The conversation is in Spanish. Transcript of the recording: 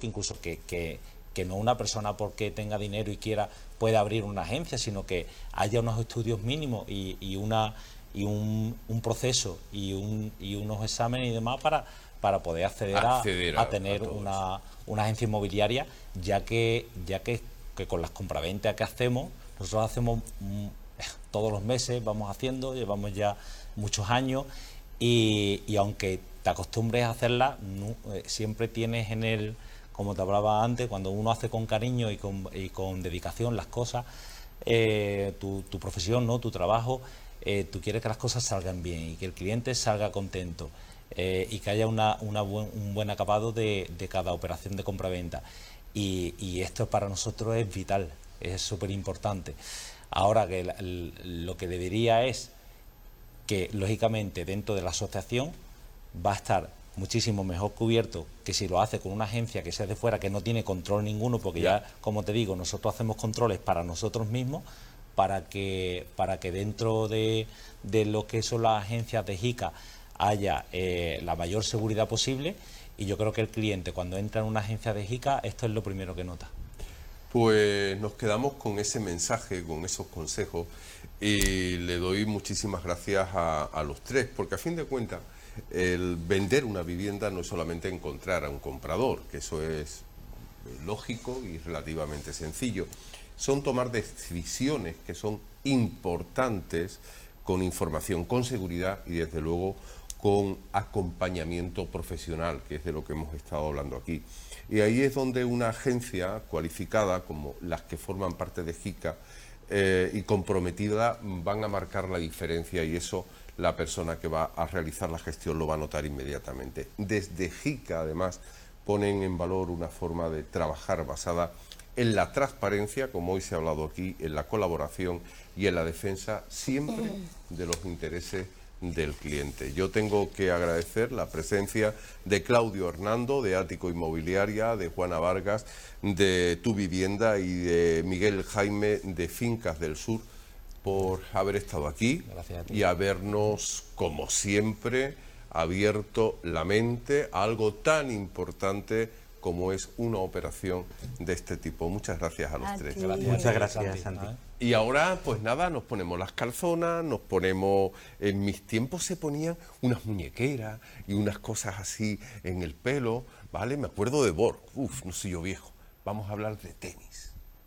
que incluso que no una persona porque tenga dinero y quiera pueda abrir una agencia, sino que haya unos estudios mínimos y un proceso y unos exámenes y demás para poder acceder a tener una agencia inmobiliaria, ya que con las compraventas que hacemos, nosotros hacemos todos los meses, vamos haciendo, llevamos ya muchos años y aunque te acostumbres a hacerla, siempre tienes como te hablaba antes, cuando uno hace con cariño y con dedicación las cosas, tu profesión, ¿no?, tu trabajo, tú quieres que las cosas salgan bien y que el cliente salga contento y que haya un buen acabado de cada operación de compraventa. Y esto para nosotros es vital, es súper importante. Ahora que lo que le diría es que lógicamente dentro de la asociación va a estar muchísimo mejor cubierto que si lo hace con una agencia que sea de fuera, que no tiene control ninguno, porque ya, como te digo, nosotros hacemos controles para nosotros mismos, para que dentro de lo que son las agencias de JICA haya la mayor seguridad posible, y yo creo que el cliente cuando entra en una agencia de JICA esto es lo primero que nota. Pues nos quedamos con ese mensaje, con esos consejos, y le doy muchísimas gracias a los tres, porque a fin de cuentas el vender una vivienda no es solamente encontrar a un comprador, que eso es lógico y relativamente sencillo, son tomar decisiones que son importantes, con información, con seguridad y desde luego con acompañamiento profesional, que es de lo que hemos estado hablando aquí. Y ahí es donde una agencia cualificada, como las que forman parte de JICA, y comprometida, van a marcar la diferencia, y eso la persona que va a realizar la gestión lo va a notar inmediatamente. Desde JICA, además, ponen en valor una forma de trabajar basada en la transparencia, como hoy se ha hablado aquí, en la colaboración y en la defensa siempre de los intereses del cliente. Yo tengo que agradecer la presencia de Claudio Hernando, de Ático Inmobiliaria, de Juana Vargas, de Tu Vivienda, y de Miguel Jaime, de Fincas del Sur, por haber estado aquí y habernos, como siempre, abierto la mente a algo tan importante como es una operación de este tipo. Muchas gracias a los tres. Muchas gracias, Santi. Y ahora, pues nada, nos ponemos las calzonas, nos ponemos... En mis tiempos se ponían unas muñequeras y unas cosas así en el pelo, ¿vale? Me acuerdo de Borg. No soy yo viejo. Vamos a hablar de tenis.